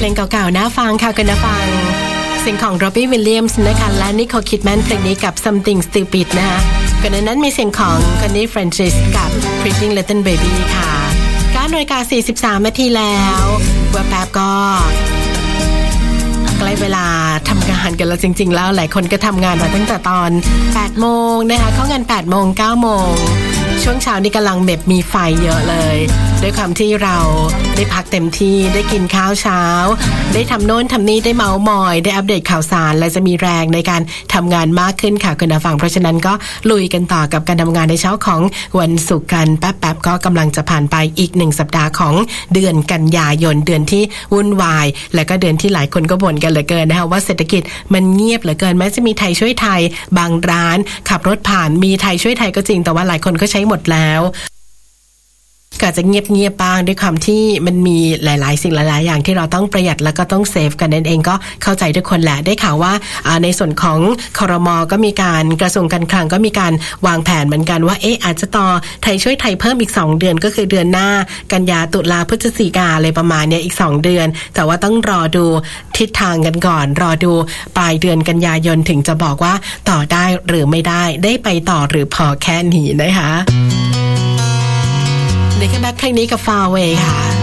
ลงเก่าๆน่าฟังค่ะกันนะฟังเสียงของ Robbie Williams นะคะและ Nicole Kidman เพลงนี้กับ Something Stupid นะคะก่อนนั้นมีเสียงของ Connie Francis กับ Pretty Little Baby ค่ะ9:43 นาทีแล้วว่าแป๊บก็ใกล้เวลาทำงานกันแล้วจริงๆแล้วหลายคนก็ทำงานมาตั้งแต่ตอน 8 โมงนะคะเข้างาน 8 โมง 9 โมงช่วงเช้านี้กำลังแบบมีไฟเยอะเลยด้วยความที่เราได้พักเต็มที่ได้กินข้าวเช้าได้ทำโน่นทำนี่ได้เมาส์มอยได้อัปเดตข่าวสารและจะมีแรงในการทำงานมากขึ้นค่ะคุณผู้ฟังเพราะฉะนั้นก็ลุยกันต่อกับการทำงานในเช้าของวันศุกร์กันแป๊บๆก็กำลังจะผ่านไปอีก1สัปดาห์ของเดือนกันยายนเดือนที่วุ่นวายและก็เดือนที่หลายคนก็บ่นกันเหลือเกินนะคะว่าเศรษฐกิจมันเงียบเหลือเกินแม้จะมีไทยช่วยไทยบางร้านขับรถผ่านมีไทยช่วยไทยก็จริงแต่ว่าหลายคนก็ใช้หมดแล้วก็จะเงียบๆบ้างด้วยความที่มันมีหลายๆสิ่งหลายๆอย่างที่เราต้องประหยัดแล้วก็ต้องเซฟกันนั่นเองก็เข้าใจทุกคนแหละได้ข่าวว่าในส่วนของครม.ก็มีการกระทรวงการคลังก็มีการวางแผนเหมือนกันว่าอาจจะต่อไทยช่วยไทยเพิ่มอีก2เดือนก็คือเดือนหน้ากันยาตุลาพฤศจิกาอะไรประมาณเนี้ยอีก2เดือนแต่ว่าต้องรอดูทิศทางกันก่อนรอดูปลายเดือนกันยายนถึงจะบอกว่าต่อได้หรือไม่ได้ไปต่อหรือพอแค่นี้นะคะเดี๋ยวแค่แบ็คเพลงนี้กับ Far Away ค่ะ